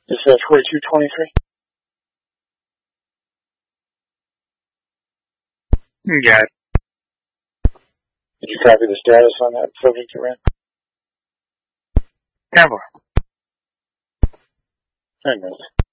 Is that 4223? Got it. Did you copy the status on that subject you ran? Never. I missed.